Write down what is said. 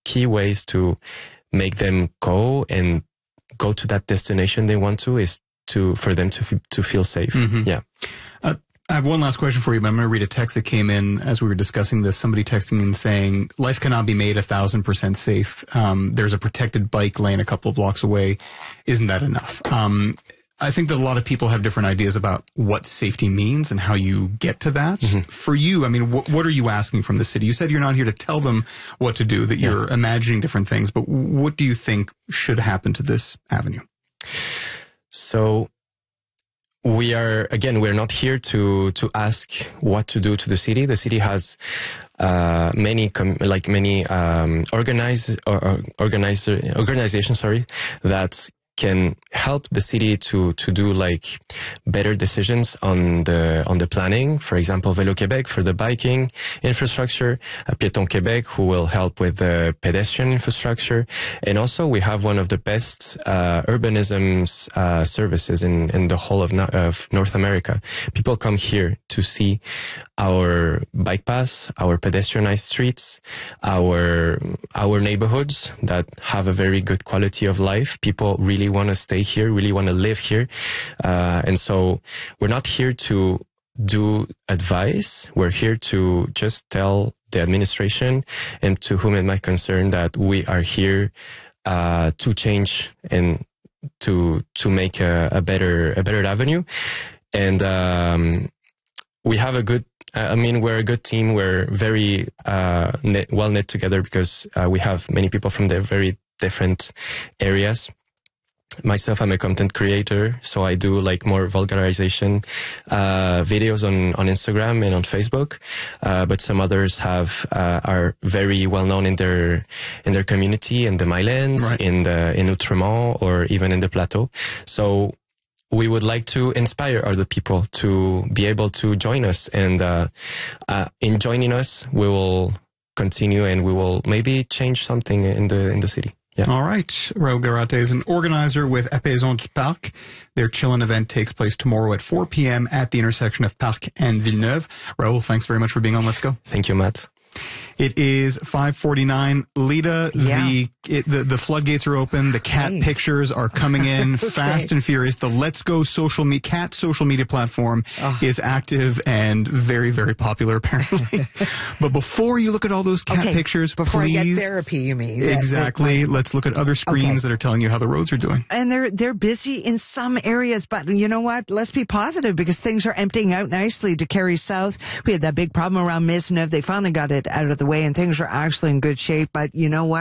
key ways to make them go to that destination they want to is for them to feel safe. Mm-hmm. Yeah. I have one last question for you, but I'm going to read a text that came in as we were discussing this. Somebody texting in saying, life cannot be made 1,000% safe. There's a protected bike lane a couple of blocks away. Isn't that enough? I think that a lot of people have different ideas about what safety means and how you get to that. Mm-hmm. For you, I mean, what are you asking from the city? You said you're not here to tell them what to do, that you're imagining different things, but what do you think should happen to this avenue? So we're not here to ask what to do to the city. The city has many organizations that can help the city to do like better decisions on the planning. For example, Vélo Québec for the biking infrastructure, Piéton Québec who will help with the pedestrian infrastructure, and also we have one of the best urbanism services in the whole of North America. People come here to see our bike paths, our pedestrianized streets, our neighborhoods that have a very good quality of life. People really want to stay here, really want to live here. And so we're not here to do advice. We're here to just tell the administration and to whom it might concern that we are here to change and to make a better avenue. And we have we're a good team. We're very well knit together because we have many people from the very different areas. Myself, I'm a content creator, so I do like more vulgarization videos on Instagram and on Facebook. But some others are very well known in their community, in the Milands, right, in Outremont, or even in the Plateau. So we would like to inspire other people to be able to join us, and in joining us, we will continue and we will maybe change something in the city. Yeah. All right. Raoul Garate is an organizer with Apaisons du Parc. Their Chillin' event takes place tomorrow at 4 p.m. at the intersection of Parc and Villeneuve. Raoul, thanks very much for being on Let's Go. Thank you, Matt. It is 5:49. Lita, the floodgates are open. The cat pictures are coming in fast and furious. The Let's Go cat social media platform is active and very, very popular, apparently. But before you look at all those cat pictures, before please, I get therapy, you mean? Exactly. Let's look at other screens that are telling you how the roads are doing. And they're busy in some areas, but you know what? Let's be positive because things are emptying out nicely to Carrie South. We had that big problem around Maisonneuve. They finally got it out of the way and things are actually in good shape. But you know what?